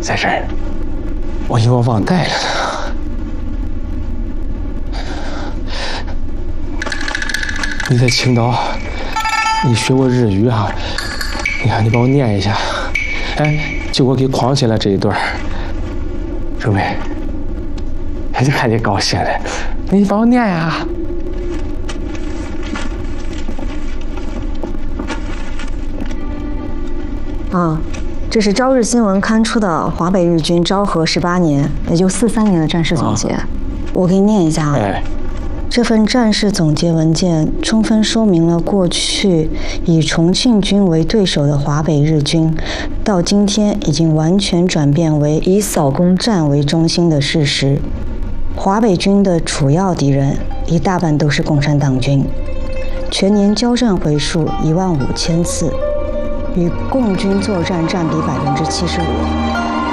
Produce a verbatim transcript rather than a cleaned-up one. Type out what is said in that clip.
在这儿，我以为我忘带了呢。你在青岛，你学过日语啊？你看，你帮我念一下。哎，就我给框起来这一段，准备。哎，这看你高兴了，你帮我念呀。 啊，这是朝日新闻刊出的华北日军昭和十八年，也就四三年的战事总结。啊、我给你念一下啊。 哎。 这份战事总结文件充分说明了过去以重庆军为对手的华北日军，到今天已经完全转变为以扫攻战为中心的事实。华北军的主要敌人一大半都是共产党军，全年交战回数一万五千次，与共军作战占比百分之七十五。